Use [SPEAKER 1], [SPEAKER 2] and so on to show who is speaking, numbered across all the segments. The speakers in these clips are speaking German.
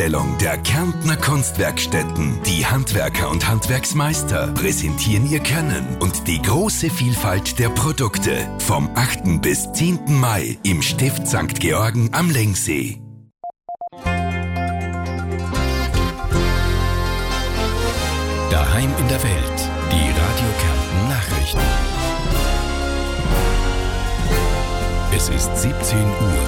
[SPEAKER 1] Ausstellung der Kärntner Kunstwerkstätten. Die Handwerker und Handwerksmeister präsentieren ihr Können und die große Vielfalt der Produkte. Vom 8. bis 10. Mai im Stift St. Georgen am Lengsee. Daheim in der Welt. Die Radio Kärnten Nachrichten. Es ist 17 Uhr.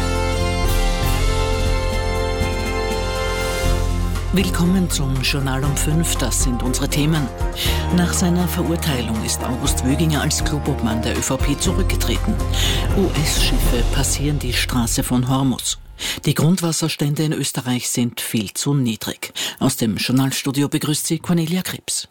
[SPEAKER 2] Willkommen zum Journal um 5, das sind unsere Themen. Nach seiner Verurteilung ist August Wöginger als Klubobmann der ÖVP zurückgetreten. US-Schiffe passieren die Straße von Hormuz. Die Grundwasserstände in Österreich sind viel zu niedrig. Aus dem Journalstudio begrüßt sie Cornelia Krebs.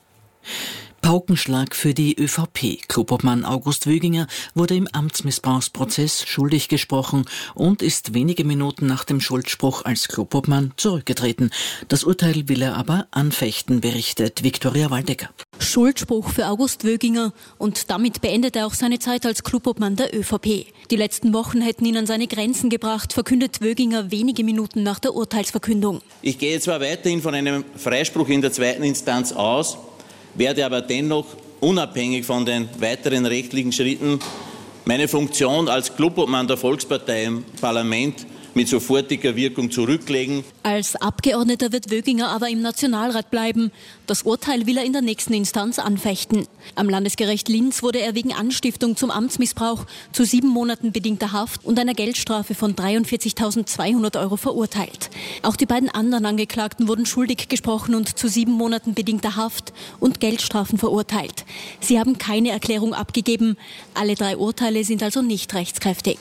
[SPEAKER 2] Paukenschlag für die ÖVP. Klubobmann August Wöginger wurde im Amtsmissbrauchsprozess schuldig gesprochen und ist wenige Minuten nach dem Schuldspruch als Klubobmann zurückgetreten. Das Urteil will er aber anfechten, berichtet Viktoria Waldecker.
[SPEAKER 3] Schuldspruch für August Wöginger und damit beendet er auch seine Zeit als Klubobmann der ÖVP. Die letzten Wochen hätten ihn an seine Grenzen gebracht, verkündet Wöginger wenige Minuten nach der Urteilsverkündung.
[SPEAKER 4] Ich gehe zwar weiterhin von einem Freispruch in der zweiten Instanz aus, werde aber dennoch unabhängig von den weiteren rechtlichen Schritten meine Funktion als Klubobmann der Volkspartei im Parlament mit sofortiger Wirkung zurücklegen.
[SPEAKER 3] Als Abgeordneter wird Wöginger aber im Nationalrat bleiben. Das Urteil will er in der nächsten Instanz anfechten. Am Landesgericht Linz wurde er wegen Anstiftung zum Amtsmissbrauch zu 7 Monaten bedingter Haft und einer Geldstrafe von 43.200 € verurteilt. Auch die beiden anderen Angeklagten wurden schuldig gesprochen und zu 7 Monaten bedingter Haft und Geldstrafen verurteilt. Sie haben keine Erklärung abgegeben. Alle 3 Urteile sind also nicht rechtskräftig.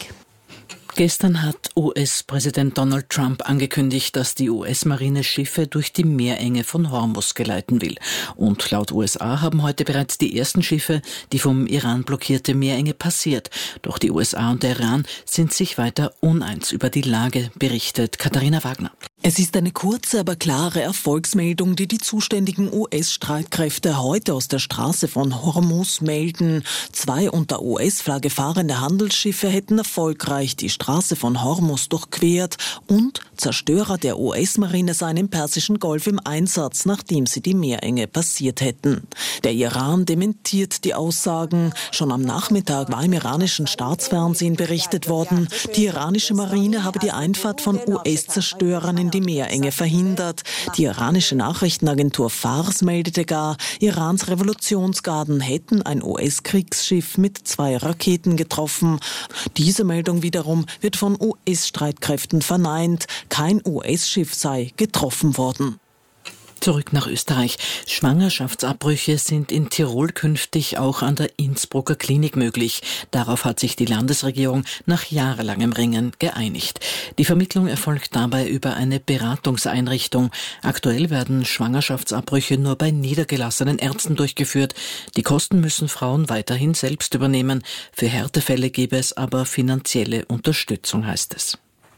[SPEAKER 2] Gestern hat US-Präsident Donald Trump angekündigt, dass die US-Marine Schiffe durch die Meerenge von Hormuz geleiten will. Und laut USA haben heute bereits die ersten Schiffe die vom Iran blockierte Meerenge passiert. Doch die USA und der Iran sind sich weiter uneins über die Lage, berichtet Katharina Wagner.
[SPEAKER 5] Es ist eine kurze, aber klare Erfolgsmeldung, die die zuständigen US-Streitkräfte heute aus der Straße von Hormuz melden. 2 unter US-Flagge fahrende Handelsschiffe hätten erfolgreich die Straße von Hormuz durchquert und Zerstörer der US-Marine seien im Persischen Golf im Einsatz, nachdem sie die Meerenge passiert hätten. Der Iran dementiert die Aussagen. Schon am Nachmittag war im iranischen Staatsfernsehen berichtet worden, die iranische Marine habe die Einfahrt von US-Zerstörern in die Meerenge verhindert. Die iranische Nachrichtenagentur Fars meldete gar, Irans Revolutionsgarden hätten ein US-Kriegsschiff mit 2 Raketen getroffen. Diese Meldung wiederum wird von US-Streitkräften verneint. Kein US-Schiff sei getroffen worden.
[SPEAKER 2] Zurück nach Österreich. Schwangerschaftsabbrüche sind in Tirol künftig auch an der Innsbrucker Klinik möglich. Darauf hat sich die Landesregierung nach jahrelangem Ringen geeinigt. Die Vermittlung erfolgt dabei über eine Beratungseinrichtung. Aktuell werden Schwangerschaftsabbrüche nur bei niedergelassenen Ärzten durchgeführt. Die Kosten müssen Frauen weiterhin selbst übernehmen. Für Härtefälle gäbe es aber finanzielle Unterstützung, heißt es.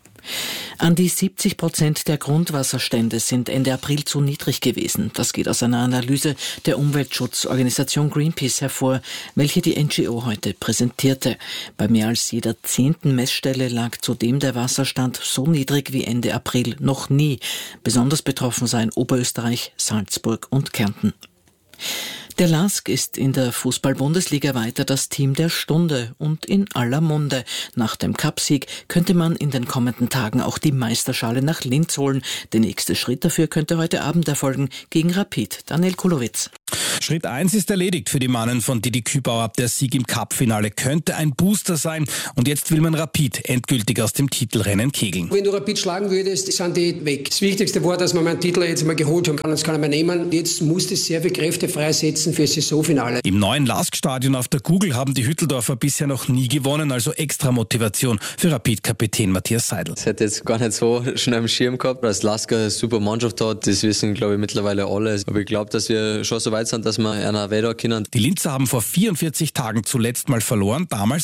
[SPEAKER 2] An die 70% der Grundwasserstände sind Ende April zu niedrig gewesen. Das geht aus einer Analyse der Umweltschutzorganisation Greenpeace hervor, welche die NGO heute präsentierte. Bei mehr als jeder 10. Messstelle lag zudem der Wasserstand so niedrig wie Ende April noch nie. Besonders betroffen seien Oberösterreich, Salzburg und Kärnten. Der LASK ist in der Fußball-Bundesliga weiter das Team der Stunde und in aller Munde. Nach dem Cupsieg könnte man in den kommenden Tagen auch die Meisterschale nach Linz holen. Der nächste Schritt dafür könnte heute Abend erfolgen gegen Rapid. Daniel Kulowitz.
[SPEAKER 6] Schritt 1 ist erledigt für die Mannen von Didi Kübauer. Der Sieg im Cup-Finale könnte ein Booster sein. Und jetzt will man Rapid endgültig aus dem Titelrennen kegeln.
[SPEAKER 7] Wenn du Rapid schlagen würdest, sind die weg. Das Wichtigste war, dass wir meinen Titel jetzt mal geholt haben. Das kann er mal nehmen. Jetzt muss es sehr viel Kräfte freisetzen für das Saisonfinale.
[SPEAKER 6] Im neuen LASK-Stadion auf der Kugel haben die Hütteldorfer bisher noch nie gewonnen. Also extra Motivation für Rapid-Kapitän Matthias Seidel.
[SPEAKER 8] Das hätte jetzt gar nicht so schnell am Schirm gehabt, dass LASK eine super Mannschaft hat. Das wissen, glaube ich, mittlerweile alle. Aber ich glaube, dass wir schon so weit sind, dass wir einer weiter können.
[SPEAKER 6] Die Linzer haben vor 44 Tagen zuletzt mal verloren, damals